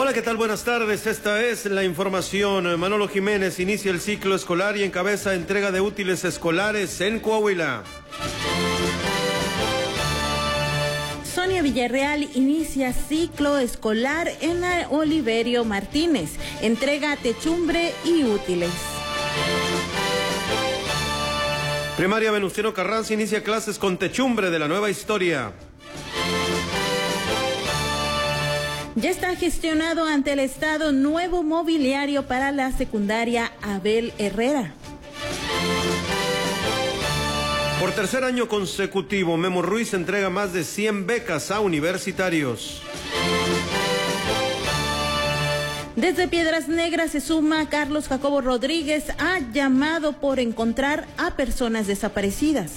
Hola, ¿qué tal? Buenas tardes. Esta es la información. Manolo Jiménez inicia el ciclo escolar y encabeza entrega de útiles escolares en Coahuila. Sonia Villarreal inicia ciclo escolar en la Oliverio Martínez. Entrega techumbre y útiles. Primaria Venustiano Carranza inicia clases con techumbre de la nueva historia. Ya está gestionado ante el Estado nuevo mobiliario para la secundaria Abel Herrera. Por tercer año consecutivo, Memo Ruiz entrega más de 100 becas a universitarios. Desde Piedras Negras se suma Carlos Jacobo Rodríguez a llamado por encontrar a personas desaparecidas.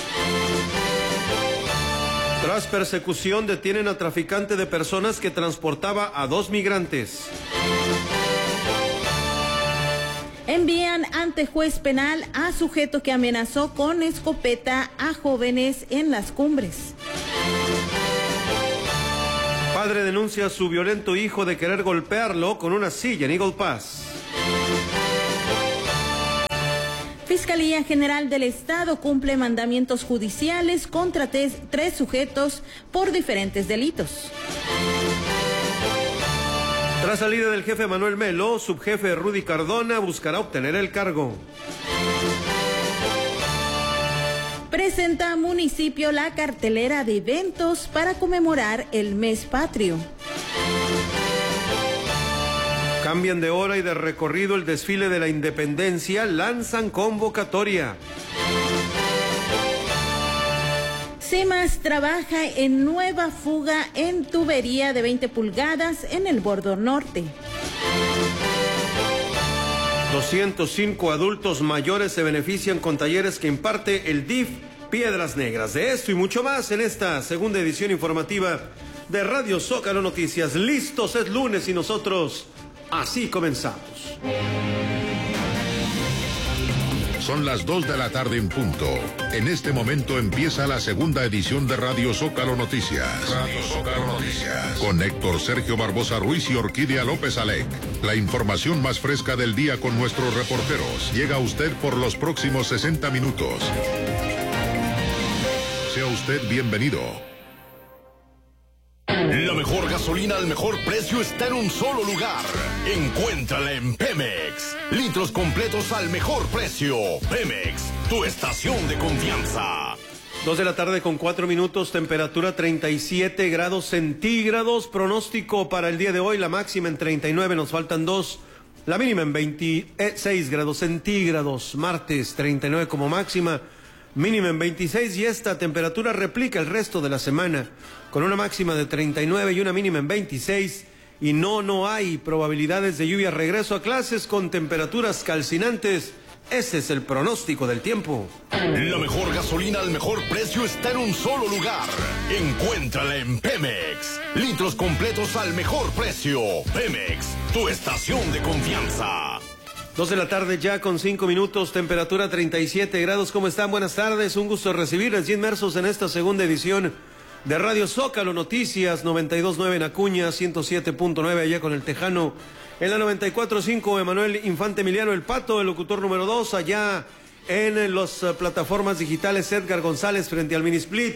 Tras persecución detienen a traficante de personas que transportaba a 2 migrantes. Envían ante juez penal a sujeto que amenazó con escopeta a jóvenes en Las Cumbres. Padre denuncia a su violento hijo de querer golpearlo con una silla en Eagle Pass. Fiscalía General del Estado cumple mandamientos judiciales contra tres sujetos por diferentes delitos. Tras salida del jefe Manuel Melo, subjefe Rudy Cardona buscará obtener el cargo. Presenta municipio la cartelera de eventos para conmemorar el mes patrio. Cambian de hora y de recorrido el desfile de la Independencia, lanzan convocatoria. CEMAS trabaja en nueva fuga en tubería de 20 pulgadas en el Bordo Norte. 205 adultos mayores se benefician con talleres que imparte el DIF Piedras Negras. De esto y mucho más en esta segunda edición informativa de Radio Zócalo Noticias. Listos, es lunes y nosotros así comenzamos. Son las 2 de la tarde en punto. En este momento empieza la segunda edición de Radio Zócalo Noticias. Radio Zócalo Noticias. Con Héctor Sergio Barbosa Ruiz y Orquídea López Alec. La información más fresca del día con nuestros reporteros. Llega a usted por los próximos 60 minutos. Sea usted bienvenido. La mejor gasolina al mejor precio está en un solo lugar. Encuéntrala en Pemex. Litros completos al mejor precio. Pemex, tu estación de confianza. 2 de la tarde con 4 minutos, temperatura 37 grados centígrados. Pronóstico para el día de hoy, la máxima en 39, nos faltan 2. La mínima en 26 grados centígrados. Martes 39 como máxima. Mínima en 26 y esta temperatura replica el resto de la semana con una máxima de 39 y una mínima en 26 y no hay probabilidades de lluvia. Regreso a clases con temperaturas calcinantes. Ese es el pronóstico del tiempo. La mejor gasolina al mejor precio está en un solo lugar. Encuéntrala en Pemex. Litros completos al mejor precio. Pemex, tu estación de confianza. 2 de la tarde ya con 5 minutos, temperatura 37 grados. ¿Cómo están? Buenas tardes, un gusto recibirles y inmersos en esta segunda edición de Radio Zócalo Noticias, 92.9 en Acuña, 107.9 allá con el Tejano, en la 94.5 Emanuel Infante Emiliano El Pato, el locutor número 2, allá en las plataformas digitales Edgar González frente al Mini Split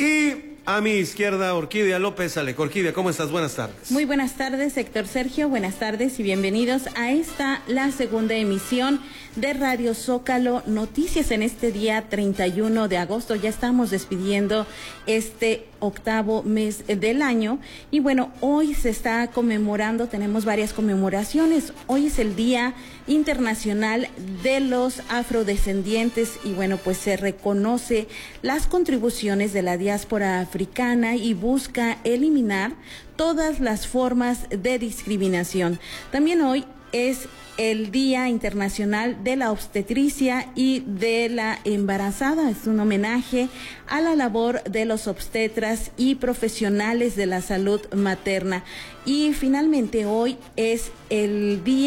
y a mi izquierda Orquídea López Alec. Orquídea, ¿cómo estás? Buenas tardes. Muy buenas tardes, Héctor Sergio. Buenas tardes y bienvenidos a la segunda emisión de Radio Zócalo Noticias en este día 31 de agosto. Ya estamos despidiendo este octavo mes del año y bueno, hoy se está conmemorando, tenemos varias conmemoraciones. Hoy es el Día Internacional de los Afrodescendientes y bueno, pues se reconoce las contribuciones de la diáspora africana y busca eliminar todas las formas de discriminación. También hoy es el Día Internacional de la Obstetricia y de la Embarazada. Es un homenaje a la labor de los obstetras y profesionales de la salud materna. Y finalmente hoy es el Día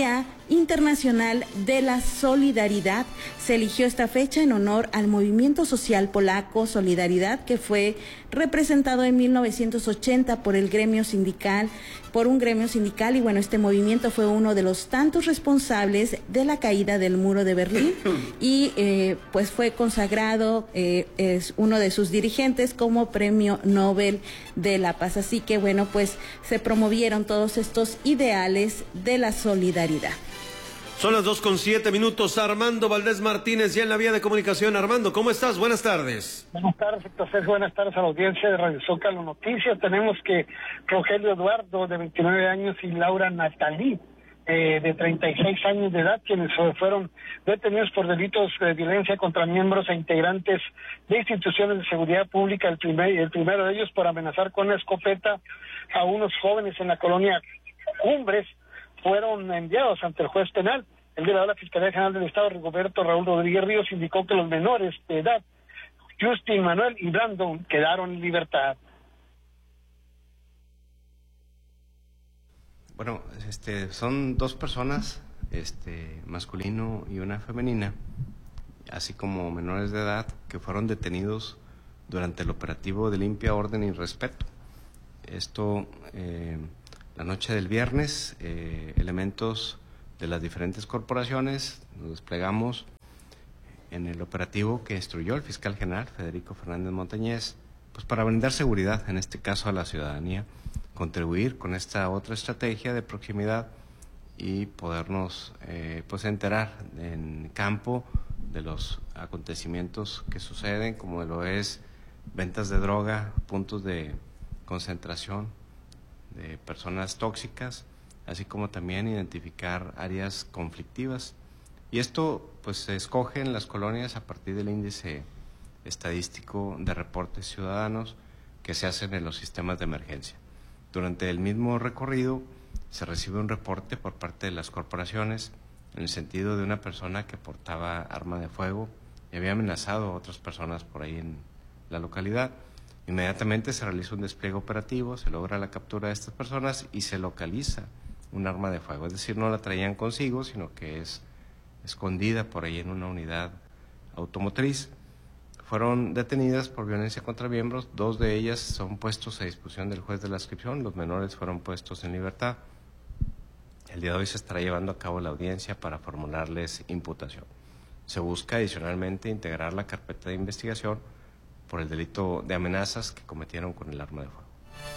Internacional de la Solidaridad. Se eligió esta fecha en honor al movimiento social polaco Solidaridad, que fue representado en 1980 por un gremio sindical, y bueno, este movimiento fue uno de los tantos responsables de la caída del muro de Berlín y pues fue consagrado, es uno de sus dirigentes como Premio Nobel de la Paz. Así que bueno, pues se promovieron todos estos ideales de la solidaridad. Son las 2:07. Armando Valdés Martínez ya en la vía de comunicación. Armando, ¿cómo estás? Buenas tardes. Buenas tardes, Héctor Sergio. Buenas tardes a la audiencia de Radio Zócalo Noticias. Tenemos que Rogelio Eduardo, de 29 años, y Laura Natalí, de 36 años de edad, quienes fueron detenidos por delitos de violencia contra miembros e integrantes de instituciones de seguridad pública. El primero de ellos por amenazar con una escopeta a unos jóvenes en la colonia Cumbres, fueron enviados ante el juez penal. El delegado de la Fiscalía General del Estado, Rigoberto Raúl Rodríguez Ríos, indicó que los menores de edad, Justin Manuel y Brandon, quedaron en libertad. Bueno, son dos personas, masculino y una femenina, así como menores de edad, que fueron detenidos durante el operativo de limpia, orden y respeto. Esto, la noche del viernes, elementos de las diferentes corporaciones nos desplegamos en el operativo que instruyó el fiscal general Federico Fernández Montañez, pues para brindar seguridad, en este caso a la ciudadanía, contribuir con esta otra estrategia de proximidad y podernos pues enterar en campo de los acontecimientos que suceden, como lo es ventas de droga, puntos de concentración de personas tóxicas, así como también identificar áreas conflictivas. Y esto pues se escoge en las colonias a partir del índice estadístico de reportes ciudadanos que se hacen en los sistemas de emergencia. Durante el mismo recorrido se recibe un reporte por parte de las corporaciones en el sentido de una persona que portaba arma de fuego y había amenazado a otras personas por ahí en la localidad. Inmediatamente se realiza un despliegue operativo, se logra la captura de estas personas y se localiza un arma de fuego. Es decir, no la traían consigo, sino que es escondida por ahí en una unidad automotriz. Fueron detenidas por violencia contra miembros, 2 de ellas son puestos a disposición del juez de la adscripción, los menores fueron puestos en libertad. El día de hoy se estará llevando a cabo la audiencia para formularles imputación. Se busca adicionalmente integrar la carpeta de investigación por el delito de amenazas que cometieron con el arma de fuego.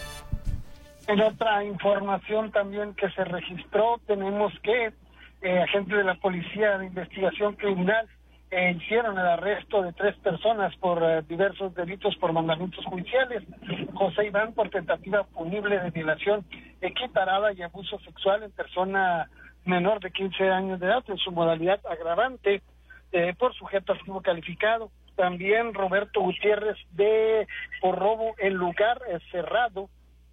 En otra información también que se registró, tenemos que agentes de la Policía de Investigación Criminal hicieron el arresto de 3 personas por diversos delitos por mandamientos judiciales. José Iván por tentativa punible de violación equiparada y abuso sexual en persona menor de 15 años de edad, en su modalidad agravante, por sujeto activo calificado. También Roberto Gutiérrez por robo en lugar cerrado.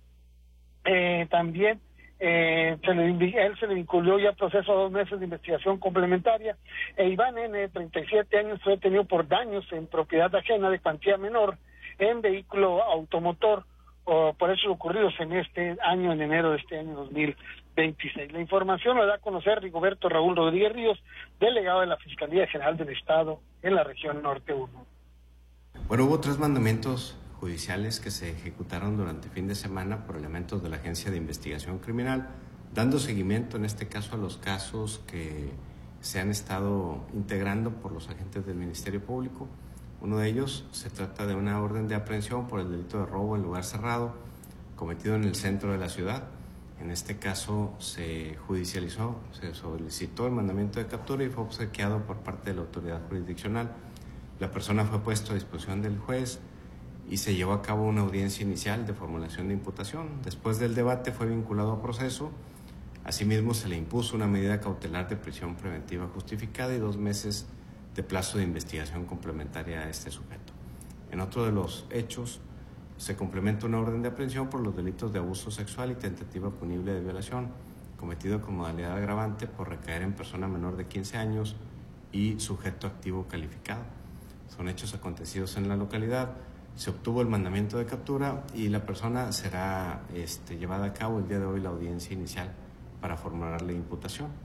También él se le vinculó ya proceso a 2 meses de investigación complementaria. Iván N., 37 años, fue detenido por daños en propiedad ajena de cuantía menor en vehículo automotor por hechos ocurridos en este año, en enero de este año 2026. La información la da a conocer Rigoberto Raúl Rodríguez Ríos, delegado de la Fiscalía General del Estado en la región Norte 1. Bueno, hubo 3 mandamientos judiciales que se ejecutaron durante el fin de semana por elementos de la Agencia de Investigación Criminal, dando seguimiento en este caso a los casos que se han estado integrando por los agentes del Ministerio Público. Uno de ellos se trata de una orden de aprehensión por el delito de robo en lugar cerrado cometido en el centro de la ciudad. En este caso se judicializó, se solicitó el mandamiento de captura y fue obsequiado por parte de la autoridad jurisdiccional. La persona fue puesta a disposición del juez y se llevó a cabo una audiencia inicial de formulación de imputación. Después del debate fue vinculado a proceso. Asimismo, se le impuso una medida cautelar de prisión preventiva justificada y 2 meses de plazo de investigación complementaria a este sujeto. En otro de los hechos, se complementa una orden de aprehensión por los delitos de abuso sexual y tentativa punible de violación, cometido con modalidad agravante por recaer en persona menor de 15 años y sujeto activo calificado. Son hechos acontecidos en la localidad. Se obtuvo el mandamiento de captura y la persona será llevada a cabo el día de hoy la audiencia inicial para formularle imputación.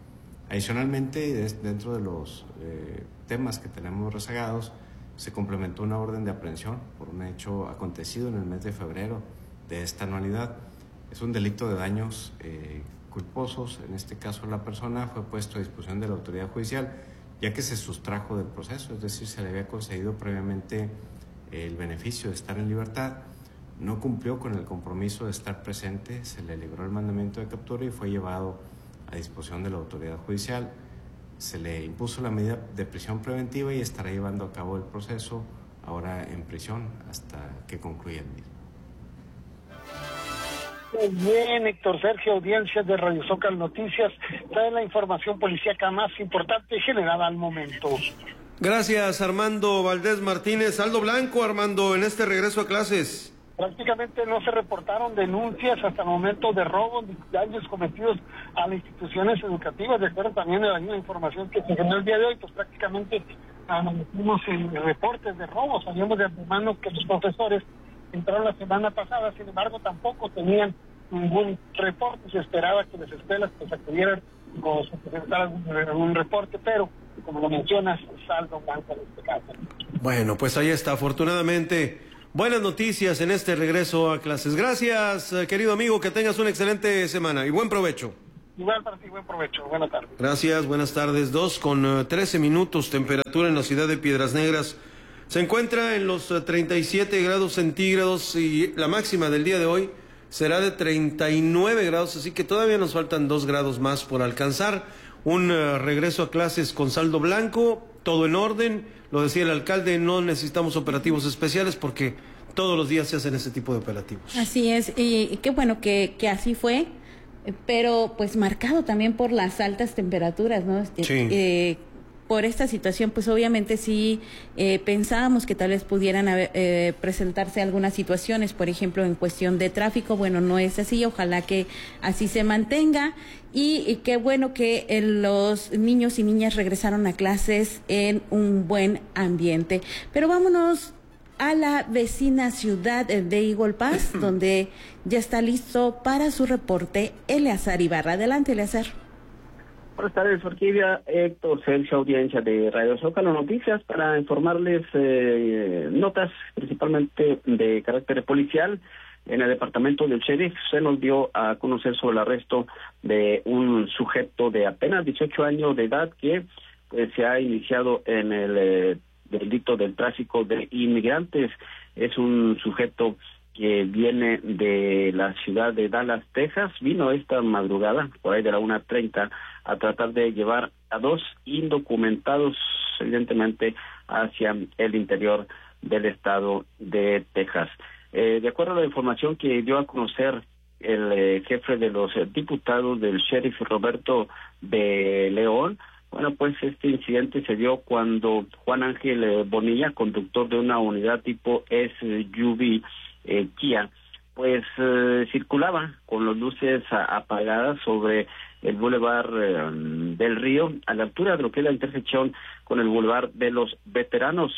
Adicionalmente, dentro de los temas que tenemos rezagados, se complementó una orden de aprehensión por un hecho acontecido en el mes de febrero de esta anualidad. Es un delito de daños culposos. En este caso, la persona fue puesto a disposición de la autoridad judicial, ya que se sustrajo del proceso, es decir, se le había concedido previamente el beneficio de estar en libertad. No cumplió con el compromiso de estar presente, se le libró el mandamiento de captura y fue llevado a disposición de la autoridad judicial. Se le impuso la medida de prisión preventiva y estará llevando a cabo el proceso ahora en prisión hasta que concluya el mismo. Muy bien, Héctor Sergio, audiencia de Radio Zócalo Noticias, trae la información policíaca más importante generada al momento. Gracias, Armando Valdés Martínez. Saldo blanco, Armando, en este regreso a clases. Prácticamente no se reportaron denuncias hasta el momento de robos, de daños cometidos a las instituciones educativas. De acuerdo también a la misma información que se generó el día de hoy, pues prácticamente amanecimos en reportes de robos. Sabíamos de antemano que los profesores entraron la semana pasada, sin embargo tampoco tenían ningún reporte. Se esperaba que las escuelas pues acudieran o se presentara algún reporte, pero como lo mencionas, saldo blanco en este caso. Bueno, pues ahí está, afortunadamente. Buenas noticias en este regreso a clases. Gracias, querido amigo, que tengas una excelente semana y buen provecho. Igual para ti, buen provecho. Buenas tardes. Gracias, buenas tardes. 2:13 minutos, temperatura en la ciudad de Piedras Negras. Se encuentra en los 37 grados centígrados y la máxima del día de hoy será de 39 grados, así que todavía nos faltan 2 grados más por alcanzar. Un regreso a clases con saldo blanco, todo en orden. Lo decía el alcalde, no necesitamos operativos especiales porque todos los días se hacen ese tipo de operativos. Así es, y qué bueno que así fue, pero pues marcado también por las altas temperaturas, ¿no? Sí. Por esta situación, pues obviamente sí pensábamos que tal vez pudieran presentarse algunas situaciones, por ejemplo, en cuestión de tráfico. Bueno, no es así, ojalá que así se mantenga y qué bueno que los niños y niñas regresaron a clases en un buen ambiente. Pero vámonos a la vecina ciudad de Eagle Pass, donde ya está listo para su reporte Eleazar Ibarra. Adelante, Eleazar. Buenas tardes, Orquídea, Héctor Sergio, audiencia de Radio Zócalo Noticias, para informarles notas principalmente de carácter policial. En el departamento del sheriff se nos dio a conocer sobre el arresto de un sujeto de apenas 18 años de edad que pues, se ha iniciado en el delito del tráfico de inmigrantes. Es un sujeto que viene de la ciudad de Dallas, Texas. Vino esta madrugada, por ahí de la 1:30, a tratar de llevar a 2 indocumentados, evidentemente, hacia el interior del estado de Texas. De acuerdo a la información que dio a conocer el jefe de los diputados del sheriff Roberto de León, bueno, pues este incidente se dio cuando Juan Ángel Bonilla, conductor de una unidad tipo SUV Kia, pues circulaba con las luces apagadas sobre el Boulevard del Río, a la altura de lo que es la intersección con el Boulevard de los Veteranos.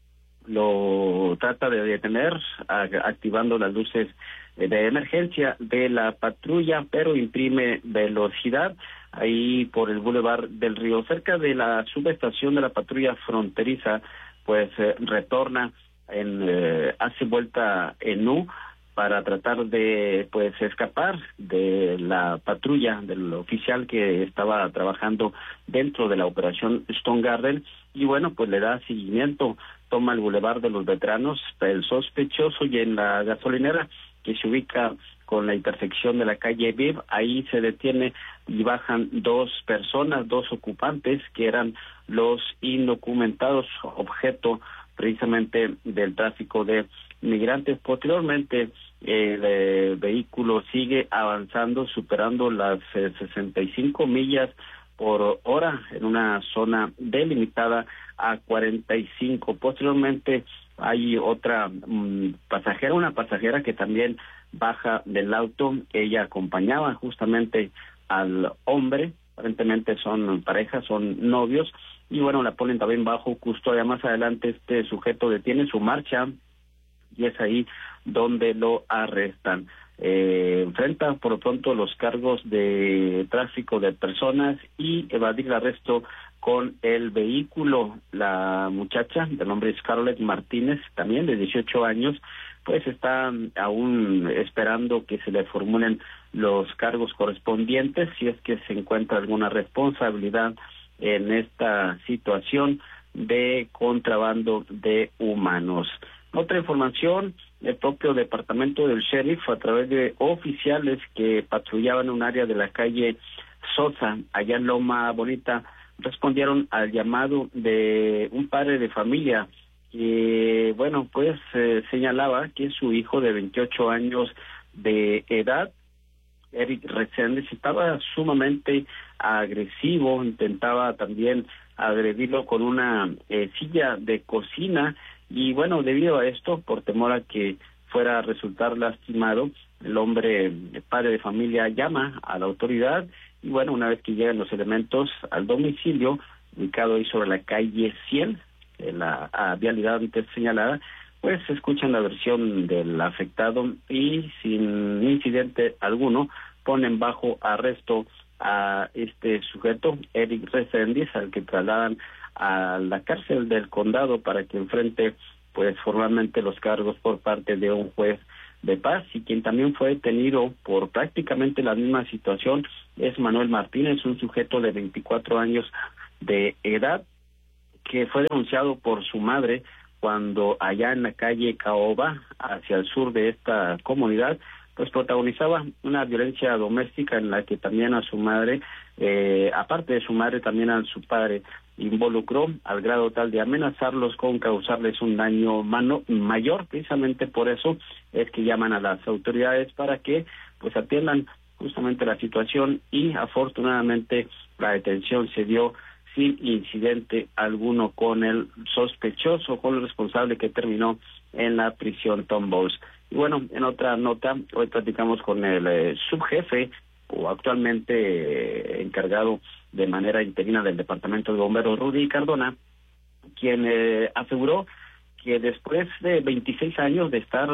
Lo trata de detener activando las luces de emergencia de la patrulla, pero imprime velocidad ahí por el Boulevard del Río, cerca de la subestación de la patrulla fronteriza. Pues retorna hace vuelta en U para tratar de pues escapar de la patrulla del oficial que estaba trabajando dentro de la operación Stone Garden, y bueno, pues le da seguimiento, toma el Boulevard de los Veteranos, el sospechoso, y en la gasolinera que se ubica con la intersección de la calle Viv, ahí se detiene y bajan 2 personas, 2 ocupantes que eran los indocumentados, objeto precisamente del tráfico de migrantes. Posteriormente, el vehículo sigue avanzando, superando las 65 millas por hora en una zona delimitada a 45. Posteriormente, hay otra pasajera, una pasajera que también baja del auto. Ella acompañaba justamente al hombre, aparentemente son parejas, son novios, y bueno, la ponen también bajo custodia. Más adelante este sujeto detiene su marcha y es ahí donde lo arrestan. enfrenta por lo pronto los cargos de tráfico de personas y evadir el arresto con el vehículo. La muchacha de nombre Scarlett Martínez, también de 18 años, pues está aún esperando que se le formulen los cargos correspondientes si es que se encuentra alguna responsabilidad en esta situación de contrabando de humanos. Otra información, el propio departamento del sheriff, a través de oficiales que patrullaban un área de la calle Sosa, allá en Loma Bonita, respondieron al llamado de un padre de familia que, bueno, pues señalaba que su hijo de 28 años de edad, Eric Reséndez, estaba sumamente agresivo, intentaba también agredirlo con una silla de cocina y, bueno, debido a esto, por temor a que fuera a resultar lastimado, el hombre, el padre de familia, llama a la autoridad y, bueno, una vez que llegan los elementos al domicilio, ubicado ahí sobre la calle 100, en la vialidad antes señalada, pues se escuchan la versión del afectado y sin incidente alguno ponen bajo arresto a este sujeto, Eric Reséndez, al que trasladan a la cárcel del condado para que enfrente pues formalmente los cargos por parte de un juez de paz. Y quien también fue detenido por prácticamente la misma situación es Manuel Martínez, un sujeto de 24 años de edad que fue denunciado por su madre cuando allá en la calle Caoba, hacia el sur de esta comunidad, pues protagonizaba una violencia doméstica en la que también a su madre, aparte de su madre, también a su padre involucró al grado tal de amenazarlos con causarles un daño mayor. Precisamente por eso es que llaman a las autoridades para que pues atiendan justamente la situación y afortunadamente la detención se dio sin incidente alguno con el sospechoso, con el responsable que terminó en la prisión Tom Bowles. Y bueno, en otra nota, hoy platicamos con el subjefe o actualmente encargado de manera interina del Departamento de Bomberos, Rudy Cardona, quien aseguró que después de 26 años de estar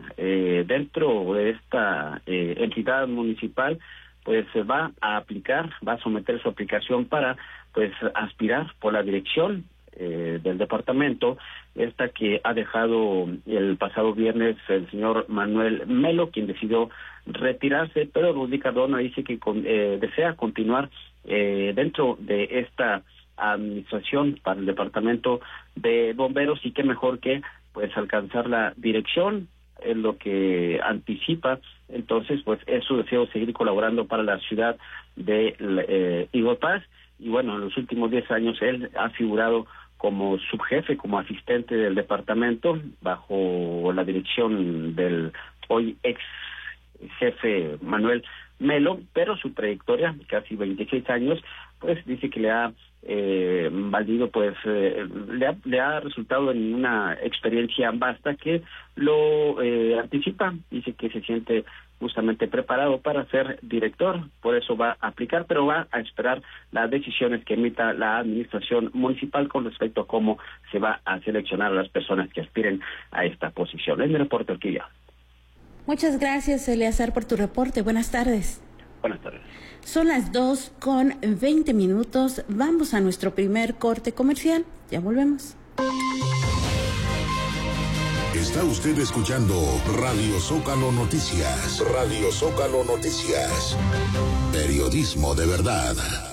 dentro de esta entidad municipal, pues va a someter su aplicación para pues aspirar por la dirección del departamento, esta que ha dejado el pasado viernes el señor Manuel Melo, quien decidió retirarse, pero Rudy Cardona dice que desea continuar dentro de esta administración para el departamento de bomberos y qué mejor que pues alcanzar la dirección, es lo que anticipa. Entonces pues es su deseo seguir colaborando para la ciudad de Eagle Pass. Y bueno, en los últimos 10 años él ha figurado como subjefe, como asistente del departamento, bajo la dirección del hoy ex jefe Manuel Melo, pero su trayectoria, casi 26 años, pues dice que le ha valido, pues le ha resultado en una experiencia vasta que lo anticipa. Dice que se siente justamente preparado para ser director, por eso va a aplicar, pero va a esperar las decisiones que emita la administración municipal con respecto a cómo se va a seleccionar a las personas que aspiren a esta posición. Es mi reporte, Orquilla. Muchas gracias, Eleazar, por tu reporte. Buenas tardes. Buenas tardes. Son las 2:20. Vamos a nuestro primer corte comercial. Ya volvemos. Está usted escuchando Radio Zócalo Noticias. Radio Zócalo Noticias. Periodismo de verdad.